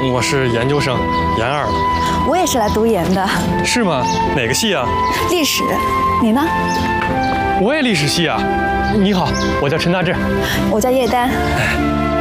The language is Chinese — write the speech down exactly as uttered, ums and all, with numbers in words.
我是研究生研二。 我也是来读研的。 是吗？哪个系啊？ 历史。你呢？ 我也历史系啊。你好，我叫陈大志。 我叫叶丹。